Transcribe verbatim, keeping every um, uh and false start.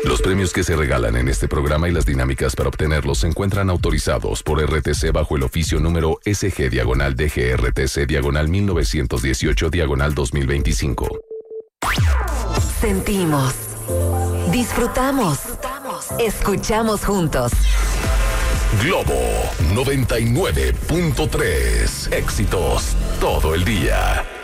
Los premios que se regalan en este programa y las dinámicas para obtenerlos se encuentran autorizados por R T C bajo el oficio número S G diagonal D G R T C diagonal mil novecientos dieciocho diagonal dos mil veinticinco. Sentimos, disfrutamos, escuchamos juntos. Globo noventa y nueve punto tres. Éxitos todo el día.